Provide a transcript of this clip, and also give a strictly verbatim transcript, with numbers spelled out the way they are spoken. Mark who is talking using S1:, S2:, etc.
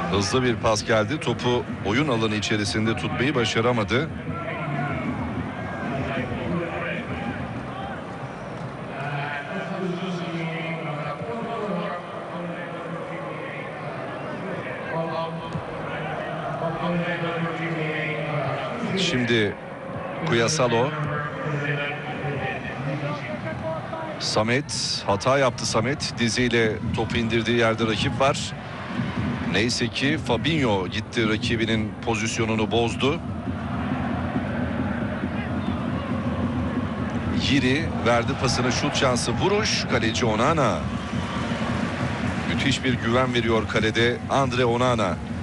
S1: Hızlı bir pas geldi. Topu oyun alanı içerisinde tutmayı başaramadı. Şimdi Kuyasalo. Samet hata yaptı Samet. Diziyle topu indirdiği yerde rakip var. Neyse ki Fabinho gitti, rakibinin pozisyonunu bozdu. Yiri verdi pasını, şut şansı, vuruş, kaleci Onana. Müthiş bir güven veriyor kalede Andre Onana.